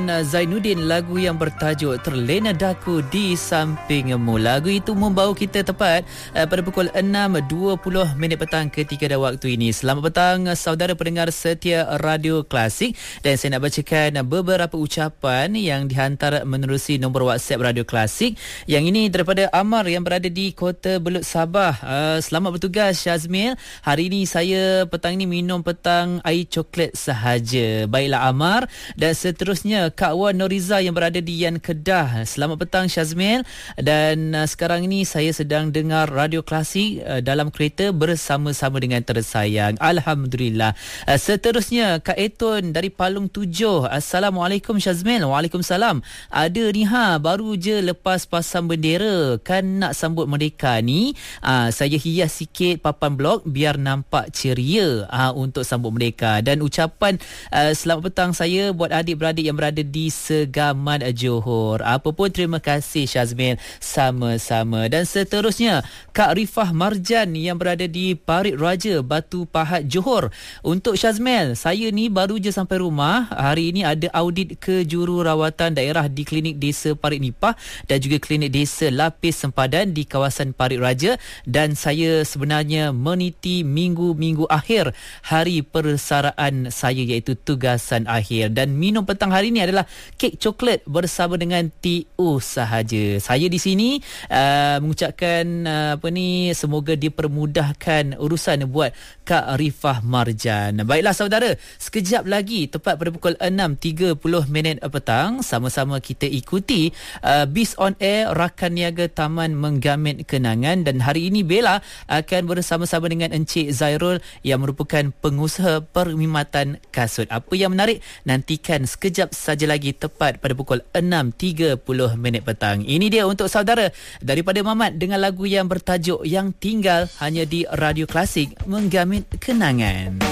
Zainuddin, lagu yang bertajuk Terlena Daku di Sampingmu. Lagu itu membawa kita tepat pada pukul 6.20 petang ketika dah waktu ini. Selamat petang saudara pendengar setia Radio Klasik, dan saya nak bacakan beberapa ucapan yang dihantar menerusi nombor WhatsApp Radio Klasik. Yang ini daripada Amar yang berada di Kota Belud, Sabah. Selamat bertugas Syazmil. Hari ini saya petang ini minum petang air coklat sahaja. Baiklah Amar. Dan seterusnya Kak Wan Noriza yang berada di Yan Kedah. Selamat petang Syazmil. Dan sekarang ini saya sedang dengar Radio Klasik dalam kereta bersama-sama dengan tersayang. Alhamdulillah. Seterusnya Kak Eton dari Palung 7. Assalamualaikum Syazmil. Waalaikumsalam. Ada ni baru je lepas pasang bendera, kan nak sambut merdeka ni. Saya hias sikit papan blok biar nampak ceria untuk sambut merdeka. Dan ucapan selamat petang saya buat adik-beradik yang berada di Segaman, Johor. Apa pun terima kasih Syazmil, sama-sama. Dan seterusnya Kak Rifah Marjan yang berada di Parit Raja, Batu Pahat, Johor. Untuk Syazmil, saya ni baru je sampai rumah. Hari ini ada audit ke jururawatan daerah di Klinik Desa Parit Nipah dan juga Klinik Desa Lapis Sempadan di kawasan Parit Raja. Dan saya sebenarnya meniti minggu-minggu akhir hari persaraan saya, iaitu tugasan akhir. Dan minum petang hari ini adalah kek coklat bersama dengan TO sahaja. Saya di sini mengucapkan semoga dipermudahkan urusan buat Kak Rifah Marjan. Baiklah saudara, sekejap lagi tepat pada pukul 6.30 petang, sama-sama kita ikuti Bis on Air Rakan Niaga Taman Menggamit Kenangan. Dan hari ini Bella akan bersama-sama dengan Encik Zairul yang merupakan pengusaha perkhidmatan kasut. Apa yang menarik, nantikan sekejap saja lagi tepat pada pukul 6.30 petang. Ini dia untuk saudara daripada Mamat dengan lagu yang bertajuk Yang Tinggal hanya di Radio Klasik Menggamit Kenangan.